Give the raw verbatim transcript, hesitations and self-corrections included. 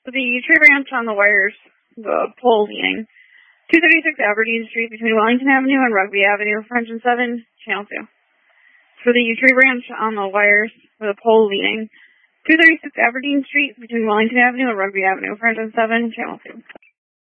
So the tree branch on the wires, the pole leaning, two thirty-six Aberdeen Street between Wellington Avenue and Rugby Avenue, French and seven, Channel two. For the tree branch on the wires with a pole leaning, two thirty-six Aberdeen Street between Wellington Avenue and Rugby Avenue, French and seven, Channel two.